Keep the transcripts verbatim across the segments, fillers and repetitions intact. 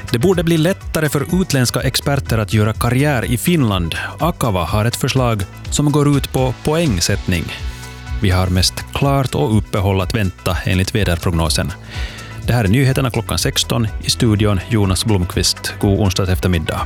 Det borde bli lättare för utländska experter att göra karriär i Finland. Akava har ett förslag som går ut på poängsättning. Vi har mest klart och uppehåll att vänta enligt väderprognosen. Det här är nyheterna klockan sexton i studion Jonas Blomqvist. God onsdag eftermiddag.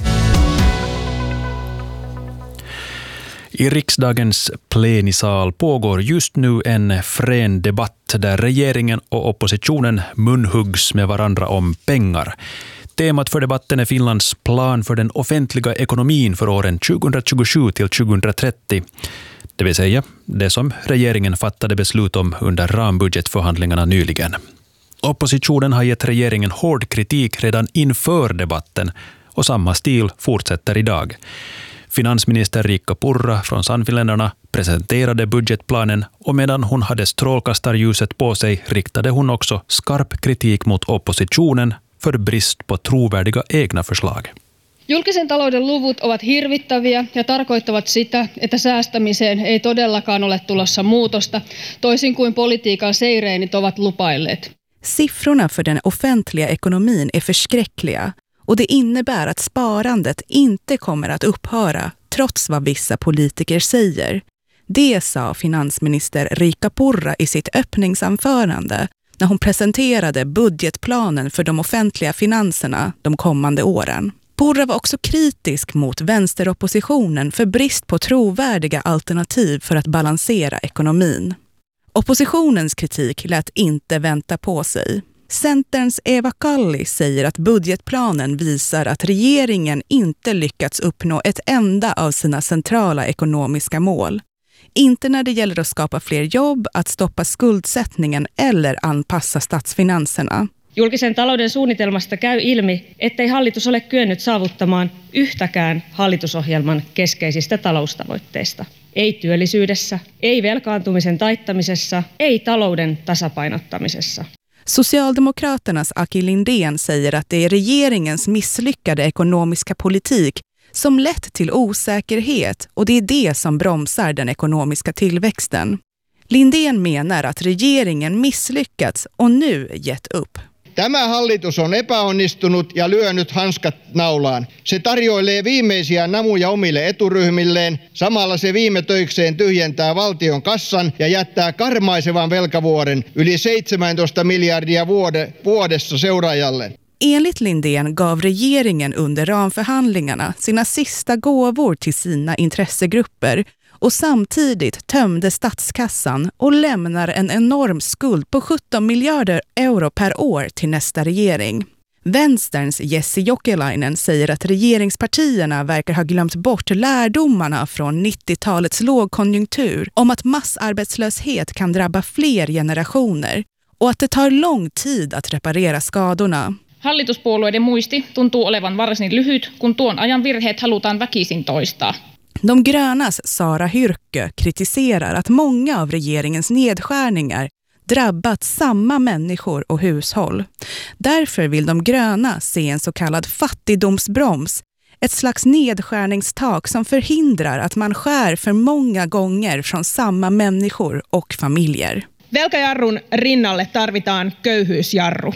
I riksdagens plenisal pågår just nu en frän debatt där regeringen och oppositionen munhuggs med varandra om pengar. Temat för debatten är Finlands plan för den offentliga ekonomin för åren tjugohundratjugosju till tjugohundratrettio. Det vill säga det som regeringen fattade beslut om under rambudgetförhandlingarna nyligen. Oppositionen har gett regeringen hård kritik redan inför debatten och samma stil fortsätter idag. Finansminister Riikka Purra från Sannfinländarna presenterade budgetplanen och medan hon hade strålkastarljuset på sig riktade hon också skarp kritik mot oppositionen för brist på trovärdiga egna förslag. Julkisen talouden luvut ovat hirvittäviä ja tarkoittavat sitä, että säästämiseen ei todellakaan ole tulossa muutosta, toisin kuin politiikan seireenit ovat lupailleet. Siffrorna för den offentliga ekonomin är förskräckliga och det innebär att sparandet inte kommer att upphöra trots vad vissa politiker säger. Det sa finansminister Riikka Purra i sitt öppningsanförande när hon presenterade budgetplanen för de offentliga finanserna de kommande åren. Purra var också kritisk mot vänsteroppositionen för brist på trovärdiga alternativ för att balansera ekonomin. Oppositionens kritik lät inte vänta på sig. Centerns Eva Kalli säger att budgetplanen visar att regeringen inte lyckats uppnå ett enda av sina centrala ekonomiska mål. Inte när det gäller att skapa fler jobb, att stoppa skuldsättningen eller anpassa statsfinanserna. Julkisen talouden suunnitelmasta käy ilmi, ettei hallitus ole kyennyt saavuttamaan yhtäkään hallitusohjelman keskeisistä taloustavoitteista. Ei työllisyydessä, ei velkaantumisen taittamisessa, ei talouden tasapainottamisessa. Socialdemokraternas Aki Lindén säger att det är regeringens misslyckade ekonomiska politik som lett till osäkerhet och det är det som bromsar den ekonomiska tillväxten. Lindén menar att regeringen misslyckats och nu gett upp. Tämä hallitus on epäonnistunut ja lyönyt hanskat naulaan. Se tarjoilee viimeisiä namuja omille eturyhmilleen. Samalla se viime töikseen tyhjentää valtion kassan ja jättää karmaisevan velkavuoren yli seitsemäntoista miljardia vuode, vuodessa seuraajalle. Enligt Lindén gav regeringen under ramförhandlingarna sina sista gåvor till sina intressegrupper och samtidigt tömde statskassan och lämnar en enorm skuld på sjutton miljarder euro per år till nästa regering. Vänsterns Jesse Jokelainen säger att regeringspartierna verkar ha glömt bort lärdomarna från nittiotalets lågkonjunktur om att massarbetslöshet kan drabba fler generationer och att det tar lång tid att reparera skadorna. Hallituspuolueiden muisti tuntuu olevan varsin lyhyt, kun tuon ajan virheet halutaan väkisin toistaa. De grönas Sara Hyrkö kritiserar att många av regeringens nedskärningar drabbat samma människor och hushåll. Därför vill de gröna se en så kallad fattigdomsbroms, ett slags nedskärningstak som förhindrar att man skär för många gånger från samma människor och familjer. Velkajarrun rinnalle tarvitaan köyhyysjarru.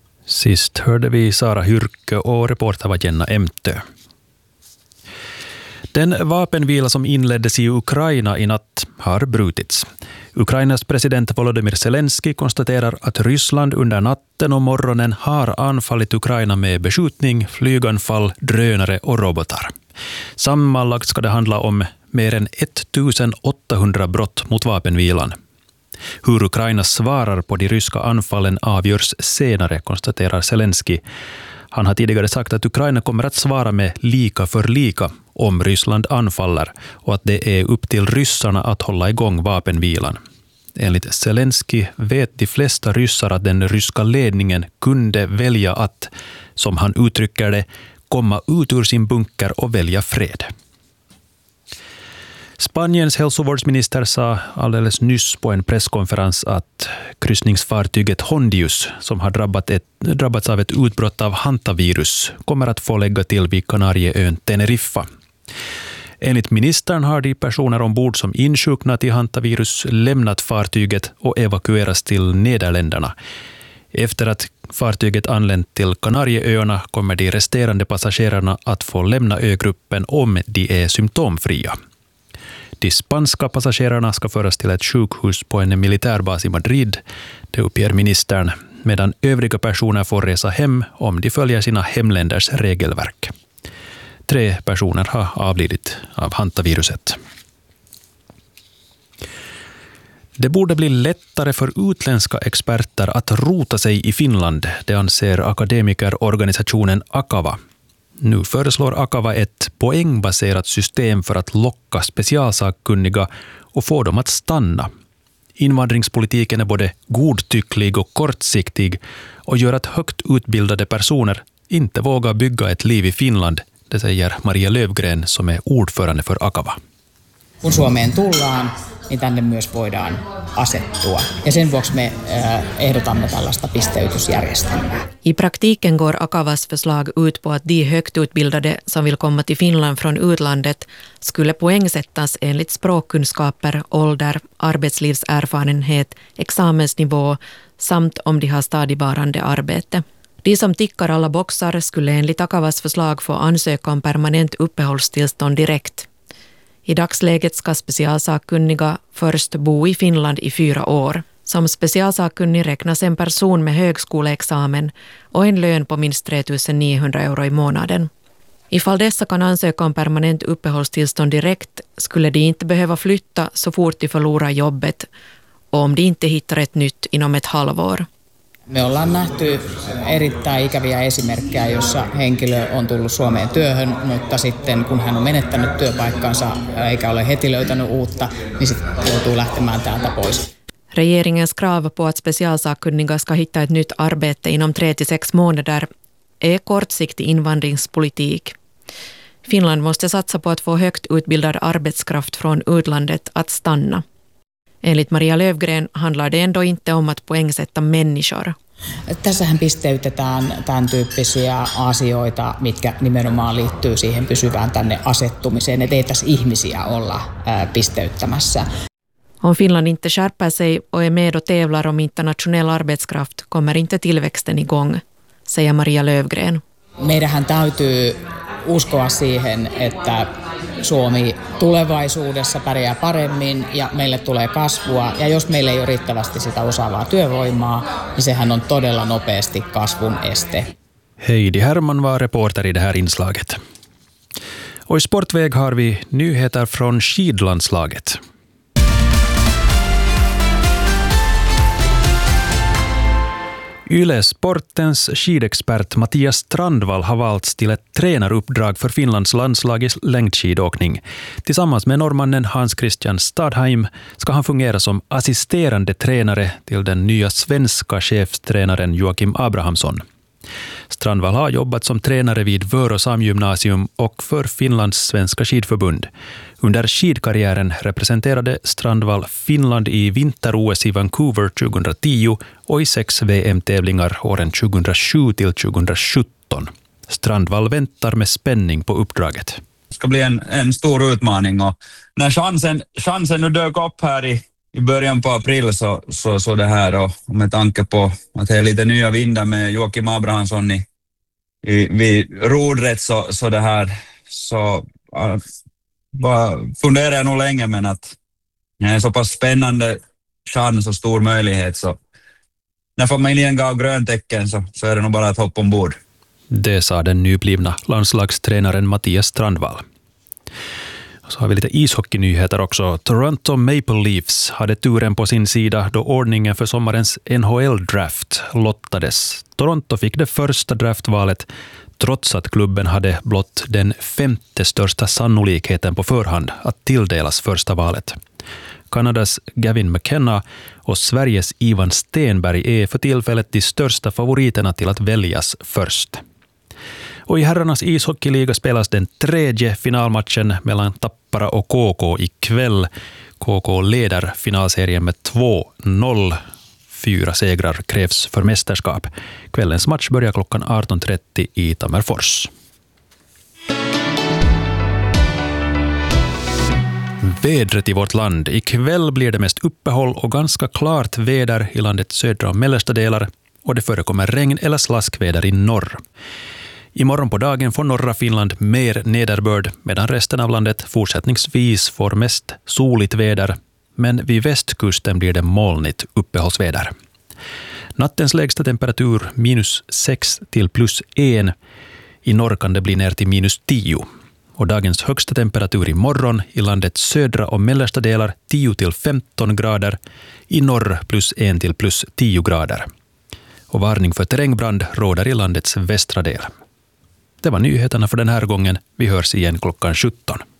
Sist hörde vi Sara Hyrkö och reporter var Jenna Emtö. Den vapenvila som inleddes i Ukraina i natt har brutits. Ukrainas president Volodymyr Zelensky konstaterar att Ryssland under natten och morgonen har anfallit Ukraina med beskjutning, flyganfall, drönare och robotar. Sammanlagt ska det handla om mer än ettusenåttahundra brott mot vapenvilan. Hur Ukraina svarar på de ryska anfallen avgörs senare, konstaterar Zelensky. Han har tidigare sagt att Ukraina kommer att svara med lika för lika om Ryssland anfaller och att det är upp till ryssarna att hålla igång vapenvilan. Enligt Zelensky vet de flesta ryssar att den ryska ledningen kunde välja att, som han uttrycker det, komma ut ur sin bunker och välja fred. Spaniens hälsovårdsminister sa alldeles nyss på en presskonferens att kryssningsfartyget Hondius, som har drabbat ett, drabbats av ett utbrott av hantavirus, kommer att få lägga till vid Kanarieön Teneriffa. Enligt ministern har de personer ombord som insjuknat i hantavirus lämnat fartyget och evakueras till Nederländerna. Efter att fartyget anlänt till Kanarieöarna kommer de resterande passagerarna att få lämna ögruppen om de är symptomfria. De spanska passagerarna ska föras till ett sjukhus på en militärbas i Madrid, det uppger ministern, medan övriga personer får resa hem om de följer sina hemländers regelverk. Tre personer har avlidit av hantaviruset. Det borde bli lättare för utländska experter att rota sig i Finland, det anser akademikerorganisationen Akava. Nu föreslår Akava ett poängbaserat system för att locka specialsakkunniga och få dem att stanna. Invandringspolitiken är både godtycklig och kortsiktig och gör att högt utbildade personer inte vågar bygga ett liv i Finland, det säger Maria Lövgren som är ordförande för Akava. Kun Suomeen tullaan, niin tänne myös voidaan asettua. Ja sen vuoksi me ehdotamme tällaista pisteytysjärjestelmää. I praktiken går Akavas förslag ut på att de högt utbildade som vill komma till Finland från utlandet skulle poängsättas enligt språkkunskaper, ålder, arbetslivserfarenhet, examensnivå samt om de har stadigvarande arbete. De som tickar alla boxar skulle enligt Akavas förslag få ansöka om permanent uppehållstillstånd direkt. I dagsläget ska specialsakkunniga först bo i Finland i fyra år. Som specialsakkunnig räknas en person med högskoleexamen och en lön på minst tre tusen niohundra euro i månaden. Ifall dessa kan ansöka om permanent uppehållstillstånd direkt skulle de inte behöva flytta så fort de förlorar jobbet och om de inte hittar ett nytt inom ett halvår. Me ollaan nähty erittäin ikäviä esimerkkejä, jossa henkilö on tullut Suomeen työhön, mutta sitten kun hän on menettänyt työpaikkansa eikä ole heti löytänyt uutta, niin sitten joutuu lähtemään täältä pois. Regeringens krav på att specialsakkunniga ska hitta ett nytt arbete inom tre till sex månader är kortsiktig invandringspolitik. Finland måste satsa på att få högt utbildad arbetskraft från utlandet att stanna. Enligt Maria Lövgren handlar det ändå inte om att poängsätta människor. Tässähän pisteytetään tämän tyyppisiä asioita, mitkä nimenomaan liittyy siihen pysyvään tänne asettumiseen, että ei tässä ihmisiä olla ää, pisteyttämässä. Om Finland inte skärper sig och är med och tävlar om internationell arbetskraft kommer inte tillväxten igång, säger Maria Lövgren. Meidänhän täytyy uskoa siihen, että Suomi tulevaisuudessa pärjää paremmin ja meille tulee kasvua. Ja jos meillä ei ole riittävästi sitä osaavaa työvoimaa, niin sehän on todella nopeasti kasvun este. Heidi Herman var reporter i det här inslaget. Och i sportväg har vi nyheter från skidlandslaget. Yle Sportens skidexpert Mattias Strandvall har valts till ett tränaruppdrag för Finlands landslag i längdskidåkning. Tillsammans med norrmannen Hans Christian Stadheim ska han fungera som assisterande tränare till den nya svenska chefstränaren Joakim Abrahamsson. Strandvall har jobbat som tränare vid Vörå Gymnasium och för Finlands svenska skidförbund. Under skidkarriären representerade Strandvall Finland i vinter-O S i Vancouver tjugohundratio och i sex V M-tävlingar åren tjugohundrasju till tjugohundrasjutton. Strandvall väntar med spänning på uppdraget. Det ska bli en, en stor utmaning och när chansen, chansen nu dök upp här i, i början på april så, så, så det här och med tanke på att det är lite nya vindar med Joakim Abrahamsson i, i, vid rodret så, så det här så äh, bara funderar jag nog länge men att det är en så pass spännande chans och stor möjlighet så när familjen gav gröntecken så, så är det nog bara ett hopp ombord. Det sa den nyblivna landslagstränaren Mattias Strandvall. Och så har vi lite ishockeynyheter också. Toronto Maple Leafs hade turen på sin sida då ordningen för sommarens N H L-draft lottades. Toronto fick det första draftvalet trots att klubben hade blott den femte största sannolikheten på förhand att tilldelas första valet. Kanadas Gavin McKenna och Sveriges Ivan Stenberg är för tillfället de största favoriterna till att väljas först. Och i herrarnas ishockeyliga spelas den tredje finalmatchen mellan Tappara och K K ikväll. K K leder finalserien med två noll. Fyra segrar krävs för mästerskap. Kvällens match börjar klockan arton trettio i Tammerfors. Vädret i vårt land. Ikväll blir det mest uppehåll och ganska klart väder i landets södra och mellersta delar. och det förekommer regn- eller slaskväder i norr. Imorgon på dagen får norra Finland mer nederbörd medan resten av landet fortsättningsvis får mest soligt väder, men vid västkusten blir det molnigt uppehållsväder. Nattens lägsta temperatur minus sex till plus en. I norr kan det bli ner till minus tio. Och dagens högsta temperatur i morgon i landets södra och mellersta delar tio till femton grader. I norr plus en till plus tio grader. Och varning för terrängbrand råder i landets västra del. Det var nyheterna för den här gången. Vi hörs igen klockan sjutton.